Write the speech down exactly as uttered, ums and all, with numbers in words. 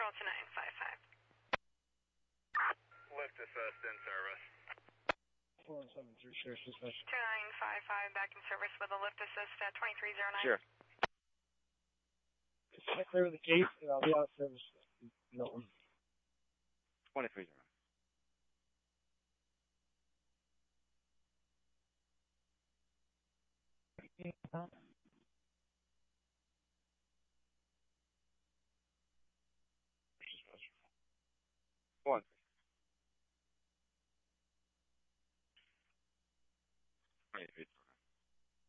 control to nine five five. Lift assist in service. four seven three, Sheriff Dispatch. two nine five five back in service with a lift assist at twenty-three oh nine. Sure. Just clear the gate, and I'll be out of service. No. twenty-three oh nine. One. twenty-three.